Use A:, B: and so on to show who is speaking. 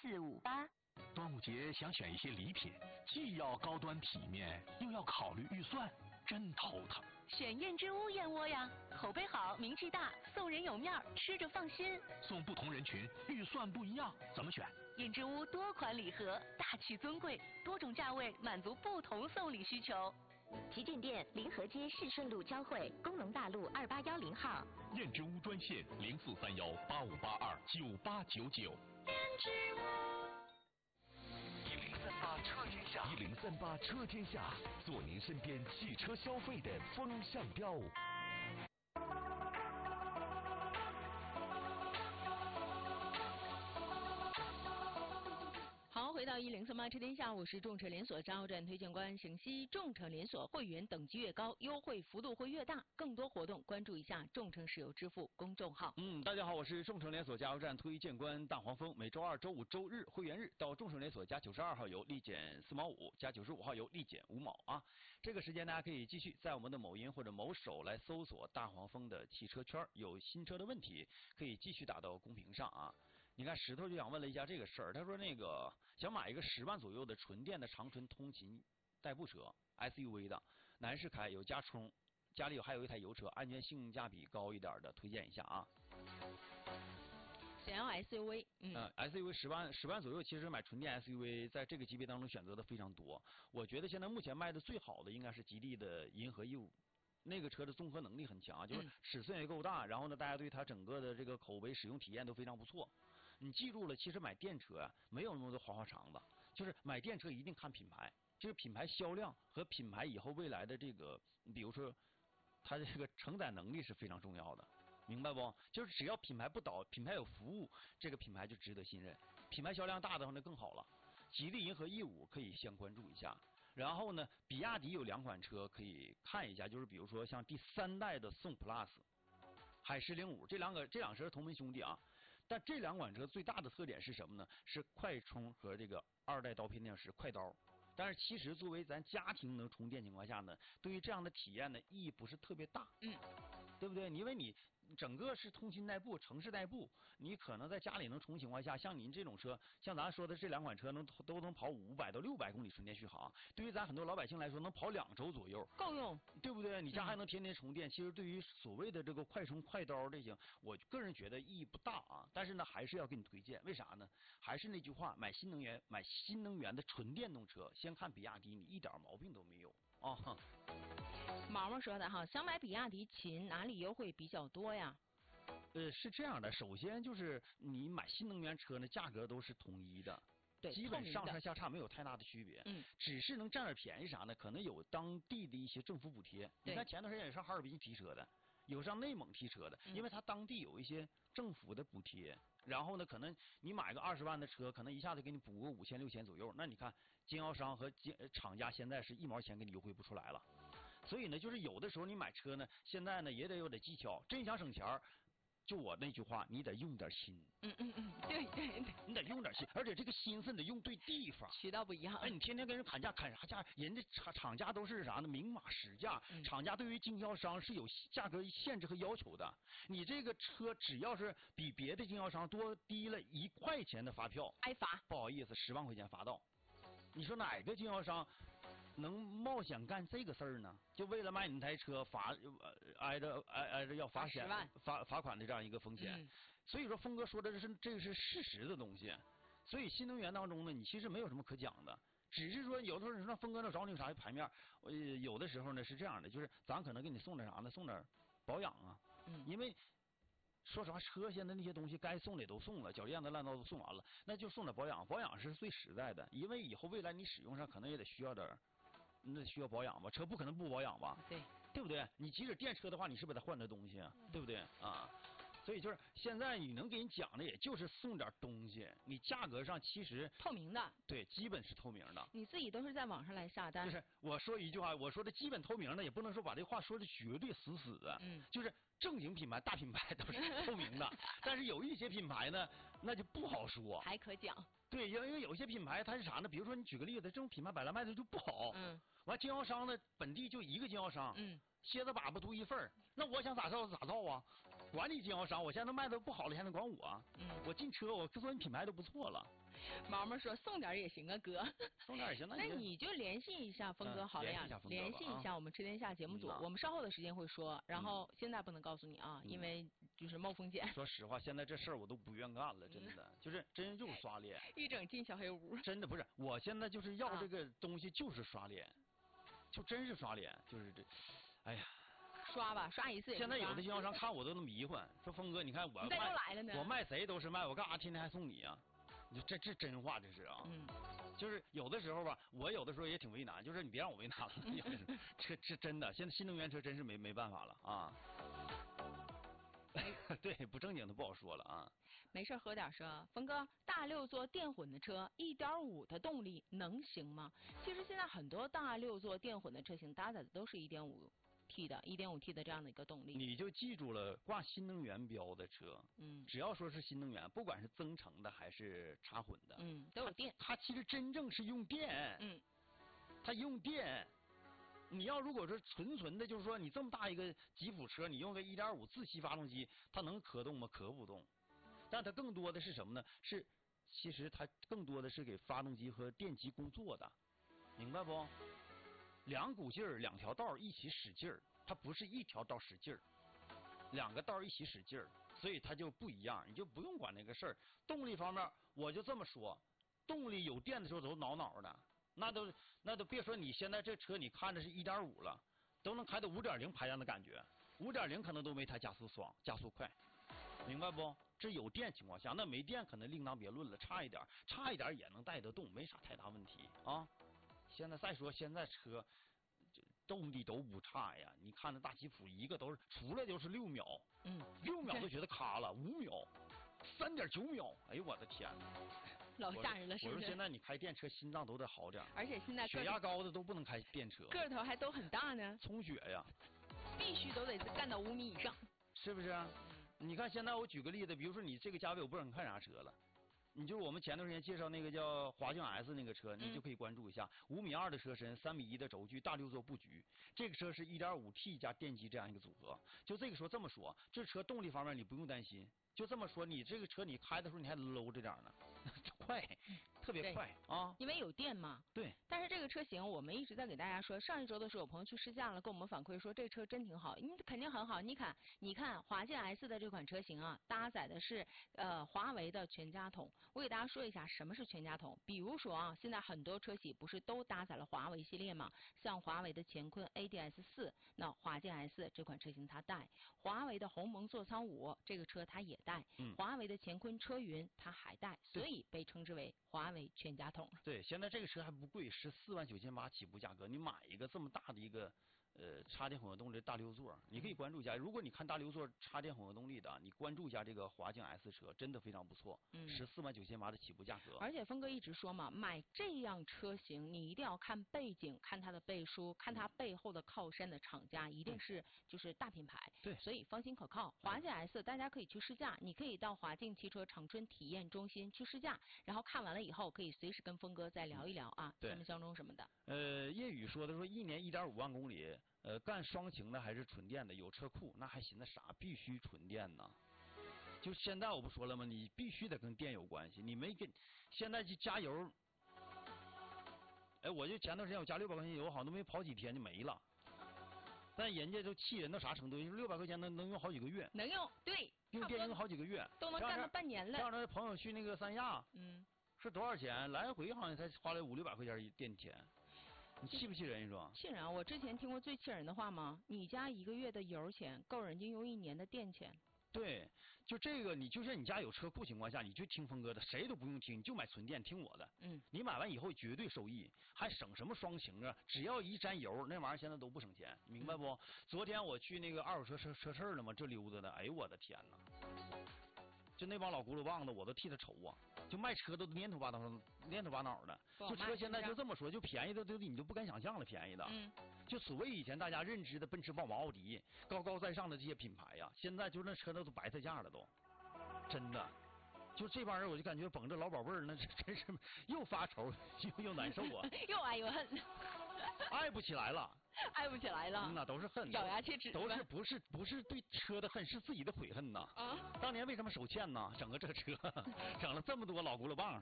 A: 0458。
B: 端午节想选一些礼品，既要高端体面，又要考虑预算，真头疼。
A: 选燕之屋燕窝呀，口碑好，名气大，送人有面儿，吃着放心。
B: 送不同人群，预算不一样，怎么选？
A: 燕之屋多款礼盒，大气尊贵，多种价位，满足不同送礼需求。旗舰店临河街市顺路交汇，工农大路2810号。
B: 燕之屋专线043185829899。
A: 燕之屋。
C: 1038车天下，1038车天下，做您身边汽车消费的风向标。
D: 好，回到1038车天下，我是众诚连锁加油站推荐官沈西。众诚连锁会员等级越高，优惠幅度会越大。更多活动关注一下众诚石油支付公众号。
E: 大家好，我是众诚连锁加油站推荐官大黄蜂。每周二、周五、周日会员日到众诚连锁加92号油立减4毛5，加95号油立减5毛啊。这个时间大家可以继续在我们的某音或者某手来搜索大黄蜂的汽车圈，有新车的问题可以继续打到公屏上啊。你看石头就想问了一下这个事儿，他说那个想买一个10万左右的纯电的长春通勤代步车 SUV 的，男士开，有加充，家里还有一台油车，安全性价比高一点的，推荐一下啊。
D: 想要 SUV，
E: SUV 10万左右，其实买纯电 SUV 在这个级别当中选择的非常多。我觉得现在目前卖的最好的应该是吉利的银河15。那个车的综合能力很强，就是尺寸也够大，然后呢，大家对它整个的这个口碑、使用体验都非常不错。你记住了，其实买电车啊，没有那么多花花肠子，就是买电车一定看品牌，就是品牌销量和品牌以后未来的这个，比如说它的这个承载能力是非常重要的，明白不？就是只要品牌不倒，品牌有服务，这个品牌就值得信任。品牌销量大的话那更好了。吉利银河15可以先关注一下。然后呢，比亚迪有2款车可以看一下，就是比如说像第3代的宋 Plus、海狮05，这两车是同门兄弟啊。但这2款车最大的特点是什么呢？是快充和这个2代刀片电池快刀。但是其实作为咱家庭能充电情况下呢，对于这样的体验呢意义不是特别大，对不对？因为你整个是通勤代步、城市代步，你可能在家里能充情况下，像您这种车，像咱说的这2款车都能跑500到600公里纯电续航，对于咱很多老百姓来说，能跑2周左右，
D: 够用，
E: 对不对？你家还能天天充电，其实对于所谓的这个快充快刀这些，我个人觉得意义不大啊。但是呢，还是要给你推荐，为啥呢？还是那句话，买新能源的纯电动车。先看比亚迪，你一点毛病都没有啊。
D: 毛毛说的哈，想买比亚迪秦哪里优惠比较多呀？
E: 是这样的，首先就是你买新能源车呢，价格都是统一的，
D: 对，
E: 基本上上下差没有太大的区别，只是能占点便宜啥呢？可能有当地的一些政府补贴。你看前段时间也上哈尔滨提车的，有上内蒙提车的，因为它当地有一些政府的补贴。然后呢，可能你买个20万的车，可能一下子给你补个5000、6000左右。那你看，经销商和厂家现在是1毛钱给你优惠不出来了。所以呢，就是有的时候你买车呢，现在呢也得有点技巧。真想省钱儿，就我那句话，你得用点心。
D: 对，
E: 你得用点心，而且这个心思你得用对地方。
D: 渠道不一样。
E: 哎，你天天跟人砍价，砍啥价？人家厂家都是啥呢？明码实价。厂家对于经销商是有价格限制和要求的。你这个车只要是比别的经销商多低了1块钱的发票，
D: 挨罚。
E: 不好意思，10万块钱罚到。你说哪个经销商能冒险干这个事儿呢？就为了卖你那台车挨着要罚钱、罚款的这样一个风险。所以说，峰哥说的这个是事实的东西。所以新能源当中呢，你其实没有什么可讲的，只是说有的时候你说峰哥那找你啥牌面，有的时候呢是这样的，就是咱可能给你送点啥呢？送点保养啊，因为。说实话，车现在那些东西该送的也都送了，脚链子烂刀都送完了，那就送点保养。保养是最实在的，因为以后未来你使用上可能也得需要点，那需要保养吧？车不可能不保养吧？对不对？你即使电车的话，你是不是得换点东西啊？对不对啊？所以就是现在你能给你讲的，也就是送点东西，你价格上其实
D: 透明的，
E: 对，基本是透明的。
D: 你自己都是在网上来下单。
E: 就是我说一句话，我说的基本透明的，也不能说把这话说的绝对死的。就是正经品牌、大品牌都是透明的，但是有一些品牌呢，那就不好说，
D: 还可讲。
E: 对，因为有一些品牌它是啥呢？比如说你举个例子，这种品牌本来卖的就不好，完经销商呢本地就一个经销商，蝎子粑粑独一份，那我想咋造咋造啊。 管你经销商，我现在都卖的不好了，还能管我？我进车我做你品牌都不错了。
D: 毛毛说送点也行啊，哥。
E: 送点也行，
D: 那你就联系一下峰哥好了呀，联系一下我们吃天下节目组，我们稍后的时间会说，然后现在不能告诉你啊，因为就是冒风险。
E: 说实话，现在这事儿我都不愿干了，真的，就是真就是刷脸，
D: 一整进小黑屋。
E: 真的不是，我现在就是要这个东西就是刷脸，就真是刷脸，就是这，哎呀。
D: 刷吧，刷一次也。
E: 现在有的经销商看我都那么迷糊，说峰哥，你看我卖，我卖谁都是卖，我干啥天天还送你啊？你说这真话，这是啊。就是有的时候吧，我有的时候也挺为难，就是你别让我为难了。这真的，现在新能源车真是没办法了啊。对，不正经的不好说了啊。
D: 没事喝点说，峰哥，大6座电混的车1.5的动力能行吗？其实现在很多大6座电混的车型搭载的都是1.5T 的这样的一个动力，
E: 你就记住了，挂新能源标的车，只要说是新能源，不管是增程的还是插混的，
D: 都有电。
E: 它其实真正是用电，它用电。你要如果说纯的，就是说你这么大一个吉普车，你用个1.5自吸发动机，它能可动吗？可不动。但它更多的是什么呢？其实它更多的是给发动机和电机工作的，明白不？两股劲儿，两条道一起使劲儿，它不是一条道使劲儿，两个道一起使劲儿，所以它就不一样，你就不用管那个事儿。动力方面，我就这么说，动力有电的时候都挠的，那都别说你现在这车你看着是1.5了，都能开到5.0排量的感觉，5.0可能都没它加速爽，加速快，明白不？这有电情况下，那没电可能另当别论了，差一点也能带得动，没啥太大问题啊。现在再说，现在车动力都不差呀。你看那大吉普，一个都是出来就是6秒，6秒都觉得卡了，5秒，3.9秒，哎呦我的天哪，
D: 老吓人了，是不是？
E: 我说现在你开电车心脏都得好点，
D: 而且现在
E: 血压高的都不能开电车，
D: 个头还都很大呢，
E: 充血呀，
D: 必须都得干到5米以上，
E: 是不是？你看现在我举个例子，比如说你这个价位，我不知道你看啥车了。你就是我们前段时间介绍那个叫华境 S 那个车，你就可以关注一下，5.2米的车身，3.1米的轴距，大6座布局。这个车是1.5T 加电机这样一个组合。就这个说这么说，这车动力方面你不用担心。就这么说，你这个车你开的时候你还搂着点呢，快，特别快啊！
D: 因为有电嘛。
E: 对。
D: 但是这个车型我们一直在给大家说，上一周的时候有朋友去试驾了，跟我们反馈说这车真挺好，肯定很好。你看华境 S 的这款车型啊，搭载的是华为的全家桶。我给大家说一下什么是全家桶。比如说啊，现在很多车企不是都搭载了华为系列吗？像华为的乾坤 ADS4，那华境 S 这款车型它带，华为的鸿蒙座舱5这个车它也带，华为的乾坤车云它还带，所以被称之为华为全家桶。
E: 对，现在这个车还不贵，14.98万起步价格，你买一个这么大的一个插电混合动力大6座，你可以关注一下。如果你看大6座插电混合动力的，你关注一下这个华境 S 车，真的非常不错。14.98万的起步价格。
D: 而且峰哥一直说嘛，买这样车型你一定要看背景，看它的背书，看它背后的靠山的厂家，一定是就是大品牌。
E: 对，
D: 所以放心可靠。华境 S 大家可以去试驾，你可以到华境汽车长春体验中心去试驾，然后看完了以后可以随时跟峰哥再聊一聊啊，相不相中什么的。
E: 叶宇说的说1年1.5万公里。干双擎的还是纯电的，有车库，那还寻思啥？必须纯电呢？就现在我不说了吗？你必须得跟电有关系，你没跟，现在去加油，哎，我就前段时间我加600块钱油，好像都没跑几天就没了。但人家都气人到啥程度？600块钱能用好几个月。
D: 能用，对。
E: 用电用好几个月。
D: 都能干到半年了。
E: 让他朋友去那个三亚，是多少钱？来回好像才花了500-600块钱电钱。你气不气人？你说？
D: 气人啊！我之前听过最气人的话吗？你家1个月的油钱够人家用1年的电钱。
E: 对，就这个，你就算你家有车库情况下，你就听峰哥的，谁都不用听，你就买纯电，听我的。你买完以后绝对受益，还省什么双擎啊？只要一沾油，那玩意儿现在都不省钱，明白不？昨天我去那个二手车市了嘛，这溜达的，哎呦我的天哪！就那帮老轱辘棒子，我都替他愁啊！就卖车都蔫头巴脑的，就车现在就这么说，就便宜的都你就不敢想象了，便宜的。就所谓以前大家认知的奔驰、宝马、奥迪高高在上的这些品牌呀，现在就那车都白菜价了都，真的。就这帮人，我就感觉捧着老宝贝儿，那真是又发愁又难受啊，
D: 又爱又恨，
E: 爱不起来了。
D: 爱不起来了。
E: 那都是恨，
D: 咬牙切齿。
E: 都是不是对车的恨，是自己的悔恨呐。啊。当年为什么手欠呢？整个这车，整了这么多老轱辘棒。